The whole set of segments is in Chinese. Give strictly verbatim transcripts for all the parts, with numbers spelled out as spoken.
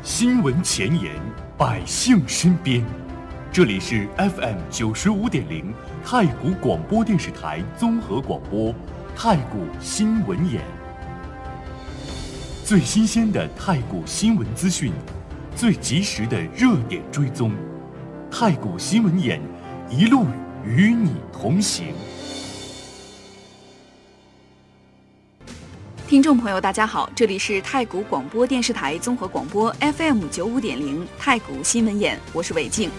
新闻前沿，百姓身边。这里是 F M 九十五点零太谷广播电视台综合广播，太谷新闻眼。最新鲜的太谷新闻资讯，最及时的热点追踪，太谷新闻眼一路与你同行。 听众朋友大家好，这里是太谷广播电视台综合广播 F M 九十五点零太谷新闻眼，我是韦静。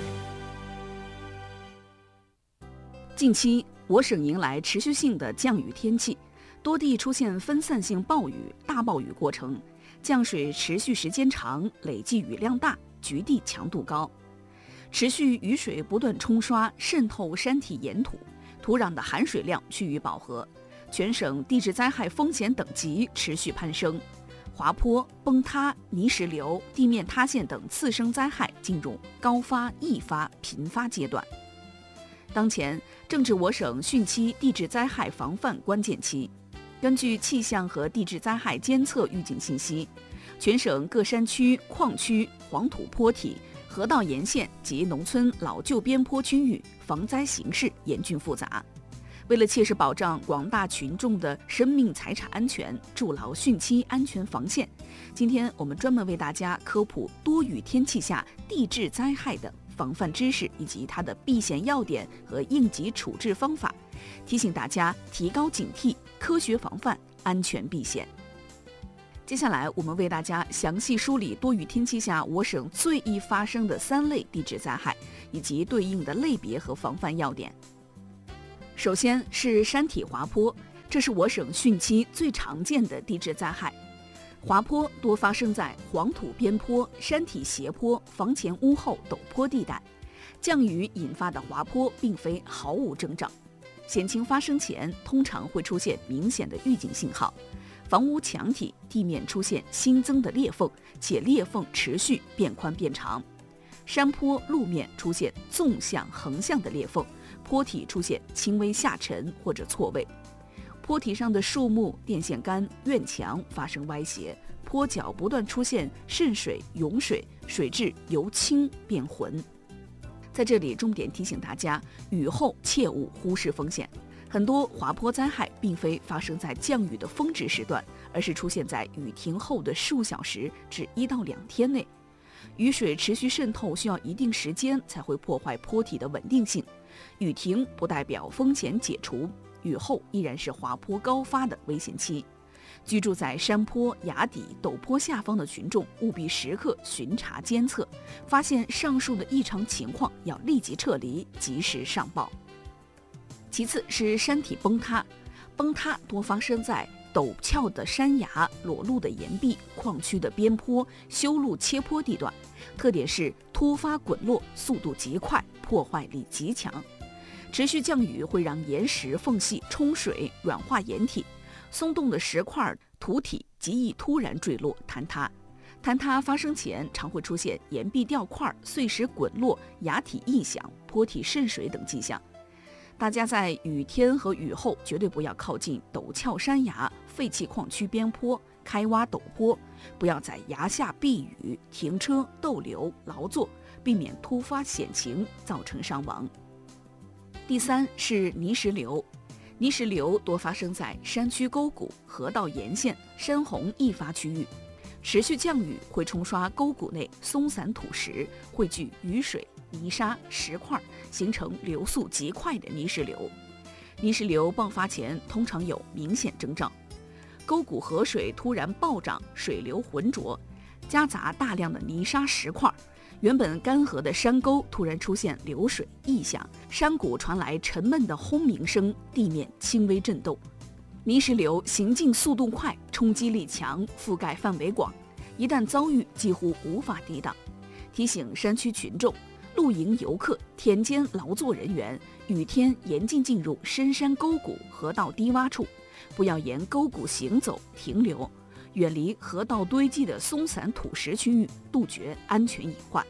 近期我省迎来持续性的降雨天气，多地出现分散性暴雨、大暴雨过程，降水持续时间长，累计雨量大，局地强度高。持续雨水不断冲刷渗透山体岩土，土壤的含水量趋于饱和，全省地质灾害风险等级持续攀升，滑坡、崩塌、泥石流、地面塌陷等次生灾害进入高发、易发、频发阶段。当前正值我省汛期地质灾害防范关键期。根据气象和地质灾害监测预警信息，全省各山区、矿区、黄土坡体、河道沿线及农村老旧边坡区域防灾形势严峻复杂。为了切实保障广大群众的生命财产安全，筑牢汛期安全防线，今天我们专门为大家科普多雨天气下地质灾害的防范知识以及它的避险要点和应急处置方法，提醒大家提高警惕，科学防范，安全避险。接下来我们为大家详细梳理多雨天气下我省最易发生的三类地质灾害以及对应的类别和防范要点。首先是山体滑坡，这是我省汛期最常见的地质灾害。滑坡多发生在黄土边坡、山体斜坡、房前屋后陡坡地带。降雨引发的滑坡并非毫无征兆，险情发生前通常会出现明显的预警信号。房屋墙体、地面出现新增的裂缝，且裂缝持续变宽变长。山坡路面出现纵向、横向的裂缝，坡体出现轻微下沉或者错位，坡体上的树木、电线杆、院墙发生歪斜，坡脚不断出现渗水、涌水，水质由清变浑。在这里重点提醒大家，雨后切勿忽视风险。很多滑坡灾害并非发生在降雨的峰值时段，而是出现在雨停后的数小时至一到两天内。雨水持续渗透需要一定时间才会破坏坡体的稳定性，雨停不代表风险解除，雨后依然是滑坡高发的危险期。居住在山坡、崖底、陡坡下方的群众务必时刻巡查监测，发现上述的异常情况要立即撤离，及时上报。其次是山体崩塌，崩塌多发生在陡峭的山崖、裸露的岩壁、矿区的边坡、修路切坡地段，特点是突发滚落，速度极快，破坏力极强。持续降雨会让岩石缝隙冲水，软化岩体，松动的石块、土体极易突然坠落坍塌。坍塌发生前常会出现岩壁掉块、碎石滚落、崖体异响、坡体渗水等迹象。大家在雨天和雨后绝对不要靠近陡峭山崖、废弃矿区边坡、开挖陡坡，不要在崖下避雨、停车、逗留、劳作，避免突发险情造成伤亡。第三是泥石流，泥石流多发生在山区沟谷、河道沿线、山洪易发区域。持续降雨会冲刷沟谷内松散土石，汇聚雨水、泥沙、石块，形成流速极快的泥石流。泥石流爆发前通常有明显征兆，沟谷河水突然暴涨，水流浑浊，夹杂大量的泥沙石块，原本干涸的山沟突然出现流水异响，山谷传来沉闷的轰鸣声，地面轻微震动。泥石流行进速度快，冲击力强，覆盖范围广，一旦遭遇几乎无法抵挡。提醒山区群众、露营游客、田间劳作人员，雨天严禁进入深山沟谷、河道低洼处，不要沿沟谷行走停留，远离河道堆积的松散土石区域，杜绝安全隐患。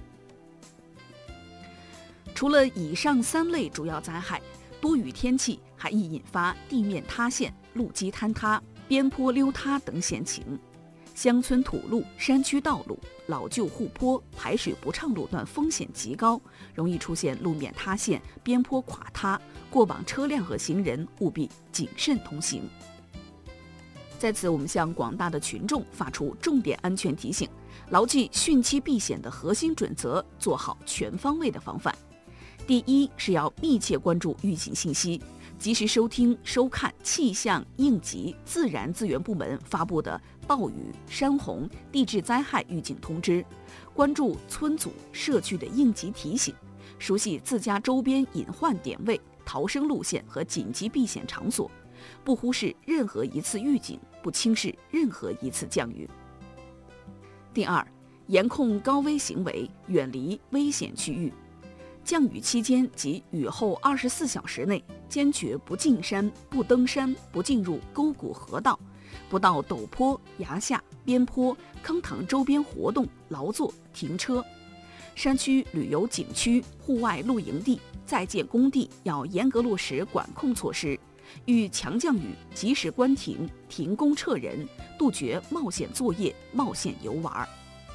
除了以上三类主要灾害，多雨天气还易引发地面塌陷、路基坍塌、边坡溜塌等险情。 乡村土路、山区道路、老旧护坡、排水不畅路段风险极高，容易出现路面塌陷、边坡垮塌，过往车辆和行人务必谨慎通行。在此，我们向广大的群众发出重点安全提醒，牢记汛期避险的核心准则，做好全方位的防范。第一是要密切关注预警信息，及时收听、收看气象、应急、自然资源部门发布的暴雨、山洪、地质灾害预警通知，关注村组、社区的应急提醒，熟悉自家周边隐患点位、逃生路线和紧急避险场所，不忽视任何一次预警，不轻视任何一次降雨。第二，严控高危行为，远离危险区域。降雨期间及雨后二十四小时内，坚决不进山、不登山、不进入沟谷河道，不到陡坡、崖下、边坡、坑塘周边活动、劳作、停车。山区旅游景区、户外露营地、在建工地要严格落实管控措施，遇强降雨及时关停、停工撤人，杜绝冒险作业、冒险游玩。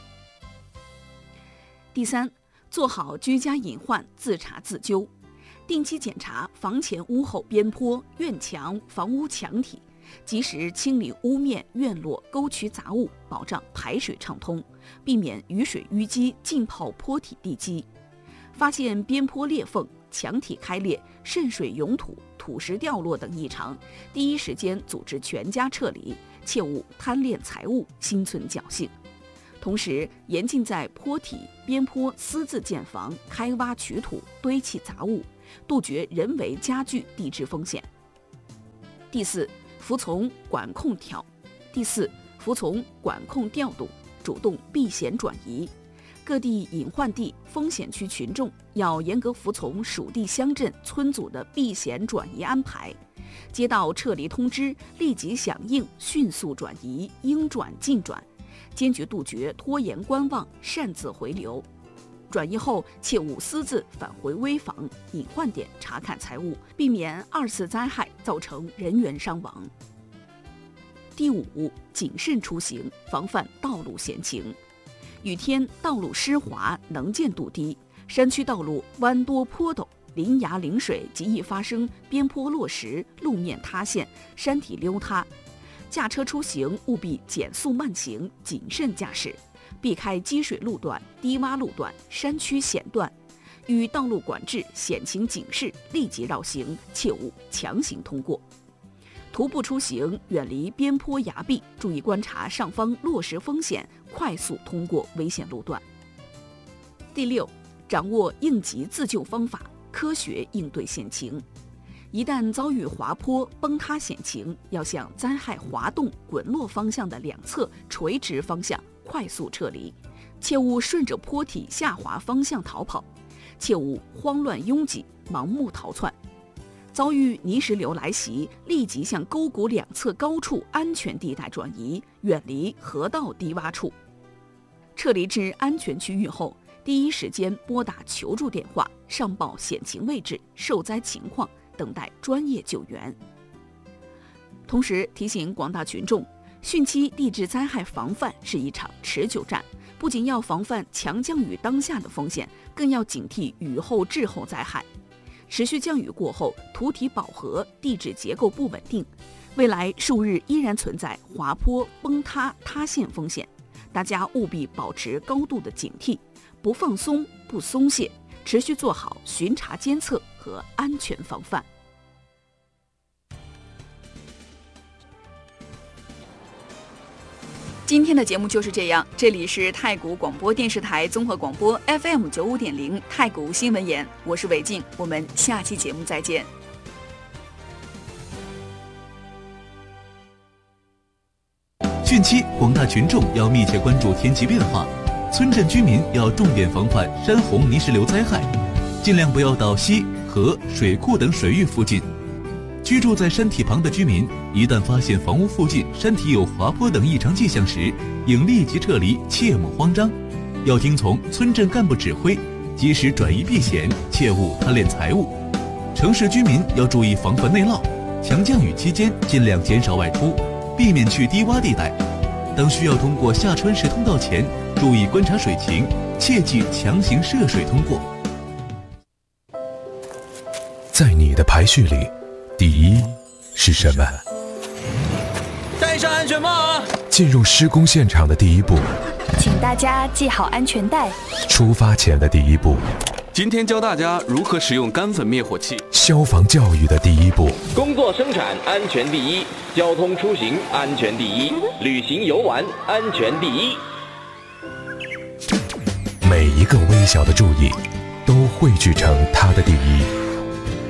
第三，做好居家隐患自查自纠，定期检查房前屋后边坡、院墙、房屋墙体，及时清理屋面、院落、沟渠杂物，保障排水畅通，避免雨水淤积浸泡坡体地基。发现边坡裂缝、墙体开裂、渗水涌土、土石掉落等异常，第一时间组织全家撤离，切勿贪恋财物、心存侥幸。同时，严禁在坡体、边坡私自建房、开挖取土、堆砌杂物，杜绝人为加剧地质风险。第四，服从管控调。第四，服从管控调度，主动避险转移。各地隐患地、风险区群众要严格服从属地乡镇村组的避险转移安排，接到撤离通知，立即响应，迅速转移，应转尽转。坚决杜绝拖延观望、擅自回流。转移后切勿私自返回危房、隐患点查看财物，避免二次灾害造成人员伤亡。第五，谨慎出行，防范道路险情。雨天道路湿滑，能见度低，山区道路弯多坡陡，临崖临水，极易发生边坡落石、路面塌陷、山体溜塌。驾车出行务必减速慢行，谨慎驾驶，避开积水路段、低洼路段、山区险段，遇道路管制、险情警示立即绕行，切勿强行通过。徒步出行远离边坡崖壁，注意观察上方落石风险，快速通过危险路段。第六，掌握应急自救方法，科学应对险情。一旦遭遇滑坡、崩塌险情，要向灾害滑动、滚落方向的两侧垂直方向快速撤离，切勿顺着坡体下滑方向逃跑，切勿慌乱拥挤、盲目逃窜。遭遇泥石流来袭，立即向沟谷两侧高处安全地带转移，远离河道低洼处。撤离至安全区域后，第一时间拨打求助电话，上报险情位置、受灾情况，等待专业救援。同时提醒广大群众，汛期地质灾害防范是一场持久战，不仅要防范强降雨当下的风险，更要警惕雨后滞后灾害。持续降雨过后，土体饱和，地质结构不稳定，未来数日依然存在滑坡、崩塌、塌陷风险，大家务必保持高度的警惕，不放松、不松懈，持续做好巡查监测和安全防范。今天的节目就是这样，这里是太谷广播电视台综合广播 F M 九五点零太谷新闻眼，我是韦静，我们下期节目再见。 汛期，广大群众要密切关注天气变化，村镇居民要重点防范山洪泥石流灾害，尽量不要到溪、河、水库等水域附近。居住在山体旁的居民，一旦发现房屋附近山体有滑坡等异常迹象时，应立即撤离，切莫慌张。要听从村镇干部指挥，及时转移避险，切勿贪恋财物。城市居民要注意防范内涝，强降雨期间尽量减少外出，避免去低洼地带。 当需要通过下穿石通道前，注意观察水情，切忌强行涉水通过。 在你的排序里，第一是什么？ 戴上安全帽啊！ 进入施工现场的第一步， 请大家系好安全带。 出发前的第一步， 今天教大家如何使用干粉灭火器。 消防教育的第一步， 工作生产安全第一，交通出行安全第一，旅行游玩安全第一。 每一个微小的注意，都汇聚成它的第一。